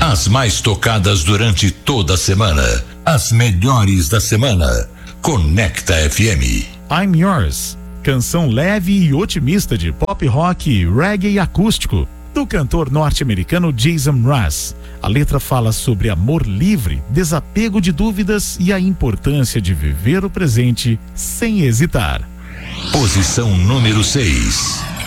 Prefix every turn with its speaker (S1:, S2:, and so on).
S1: As mais tocadas durante toda a semana. As melhores da semana. Conecta FM.
S2: I'm Yours, canção leve e otimista de pop rock e reggae acústico do cantor norte-americano Jason Mraz. A letra fala sobre amor livre, desapego de dúvidas e a importância de viver o presente sem hesitar.
S1: Posição número 6.